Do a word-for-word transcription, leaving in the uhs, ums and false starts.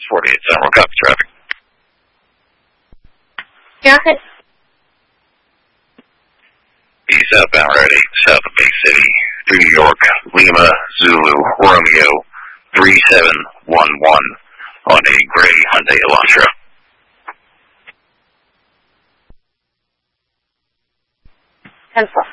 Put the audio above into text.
forty-eight Central, copy traffic. Traffic. East southbound Route eight, south of Bay City, New York, Lima, Zulu, Romeo, three seven one one on a gray Hyundai Elantra. ten four.